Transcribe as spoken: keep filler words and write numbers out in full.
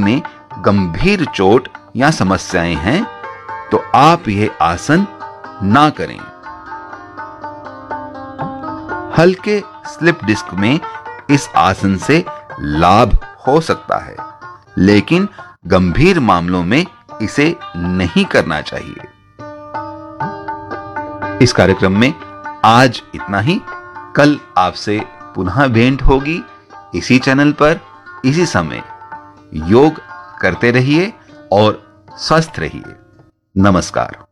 में गंभीर चोट या समस्याएं हैं तो आप यह आसन ना करें। हल्के स्लिप डिस्क में इस आसन से लाभ हो सकता है, लेकिन गंभीर मामलों में इसे नहीं करना चाहिए। इस कार्यक्रम में आज इतना ही। कल आपसे पुनः भेंट होगी इसी चैनल पर, इसी समय। योग करते रहिए और स्वस्थ रहिए। नमस्कार।